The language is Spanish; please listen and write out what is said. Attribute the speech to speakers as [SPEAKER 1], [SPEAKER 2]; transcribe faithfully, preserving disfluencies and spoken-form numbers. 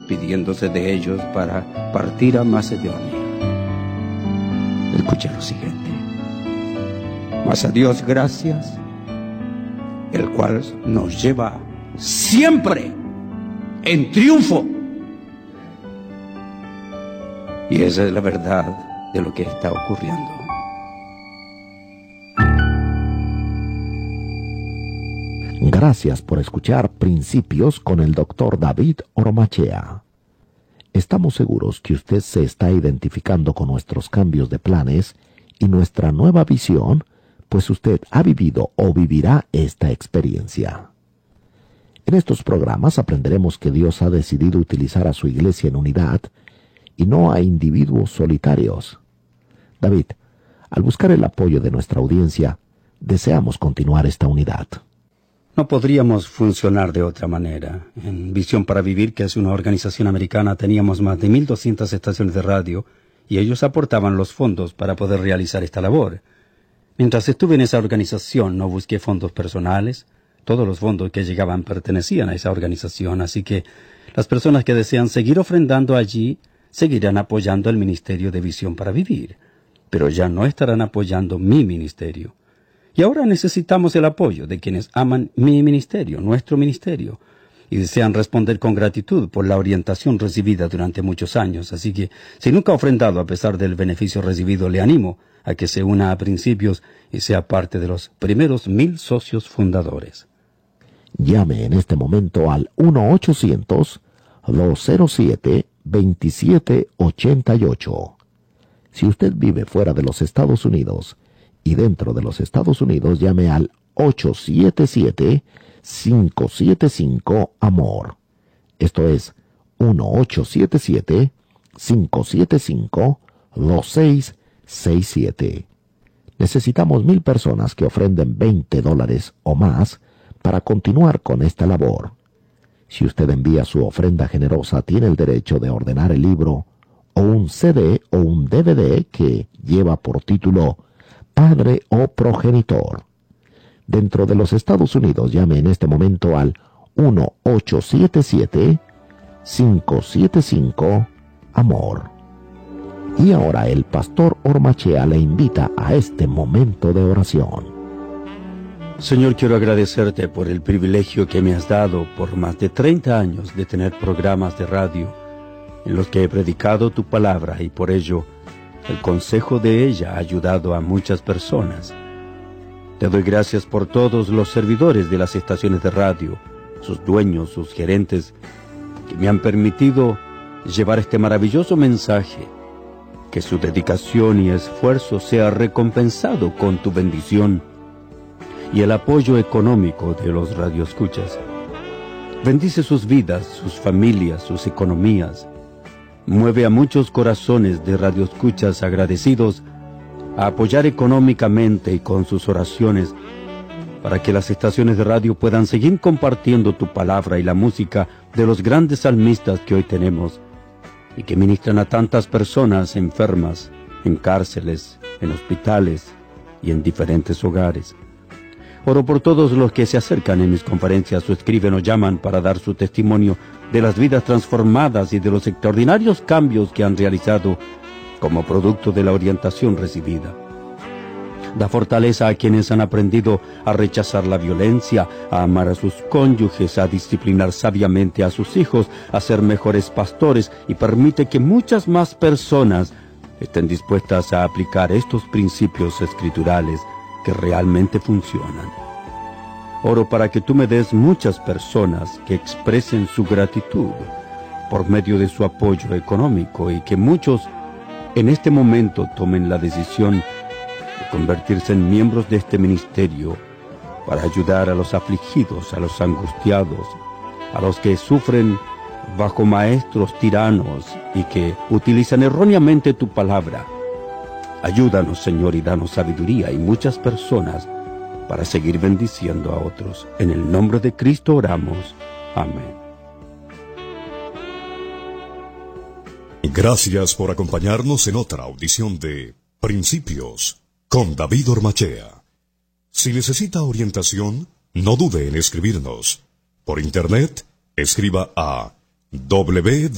[SPEAKER 1] despidiéndose de ellos para partir a Macedonia. Escucha lo siguiente: mas a Dios gracias, el cual nos lleva siempre en triunfo. Y esa es la verdad de lo que está ocurriendo.
[SPEAKER 2] Gracias por escuchar Principios con el doctor David Ormachea. Estamos seguros que usted se está identificando con nuestros cambios de planes y nuestra nueva visión, pues usted ha vivido o vivirá esta experiencia. En estos programas aprenderemos que Dios ha decidido utilizar a su iglesia en unidad y no a individuos solitarios. David, al buscar el apoyo de nuestra audiencia, deseamos continuar esta unidad.
[SPEAKER 1] No podríamos funcionar de otra manera. En Visión para Vivir, que es una organización americana, teníamos más de mil doscientas estaciones de radio y ellos aportaban los fondos para poder realizar esta labor. Mientras estuve en esa organización no busqué fondos personales. Todos los fondos que llegaban pertenecían a esa organización, así que las personas que desean seguir ofrendando allí seguirán apoyando el Ministerio de Visión para Vivir, pero ya no estarán apoyando mi ministerio. Y ahora necesitamos el apoyo de quienes aman mi ministerio, nuestro ministerio, y desean responder con gratitud por la orientación recibida durante muchos años. Así que, si nunca ha ofrendado a pesar del beneficio recibido, le animo a que se una a Principios y sea parte de los primeros mil socios fundadores.
[SPEAKER 2] Llame en este momento al uno ochocientos, dos cero siete, veintisiete ochenta y ocho. Si usted vive fuera de los Estados Unidos y dentro de los Estados Unidos, llame al ocho siete siete, cinco siete cinco, amor. Esto es uno ocho siete siete, cinco siete cinco, dos seis seis siete. Necesitamos mil personas que ofrenden veinte dólares o más para continuar con esta labor. Si usted envía su ofrenda generosa, tiene el derecho de ordenar el libro o un C D o un D V D que lleva por título Padre o Progenitor. Dentro de los Estados Unidos, llame en este momento al uno ocho siete siete, cinco siete cinco, amor. Y ahora el pastor Ormachea le invita a este momento de oración.
[SPEAKER 1] Señor, quiero agradecerte por el privilegio que me has dado por más de treinta años de tener programas de radio en los que he predicado tu palabra, y por ello el consejo de ella ha ayudado a muchas personas. Te doy gracias por todos los servidores de las estaciones de radio, sus dueños, sus gerentes, que me han permitido llevar este maravilloso mensaje. Que su dedicación y esfuerzo sea recompensado con tu bendición y el apoyo económico de los radioescuchas. Bendice sus vidas, sus familias, sus economías. Mueve a muchos corazones de radioescuchas agradecidos a apoyar económicamente y con sus oraciones para que las estaciones de radio puedan seguir compartiendo tu palabra y la música de los grandes salmistas que hoy tenemos y que ministran a tantas personas enfermas en cárceles, en hospitales y en diferentes hogares. Oro por todos los que se acercan en mis conferencias o escriben o llaman para dar su testimonio de las vidas transformadas y de los extraordinarios cambios que han realizado como producto de la orientación recibida. Da fortaleza a quienes han aprendido a rechazar la violencia, a amar a sus cónyuges, a disciplinar sabiamente a sus hijos, a ser mejores pastores, y permite que muchas más personas estén dispuestas a aplicar estos principios escriturales que realmente funcionan. Oro para que tú me des muchas personas que expresen su gratitud por medio de su apoyo económico, y que muchos en este momento tomen la decisión de convertirse en miembros de este ministerio para ayudar a los afligidos, a los angustiados, a los que sufren bajo maestros tiranos y que utilizan erróneamente tu palabra. Ayúdanos, Señor, y danos sabiduría y muchas personas para seguir bendiciendo a otros. En el nombre de Cristo oramos. Amén.
[SPEAKER 3] Gracias por acompañarnos en otra audición de Principios con David Ormachea. Si necesita orientación, no dude en escribirnos. Por internet, escriba a w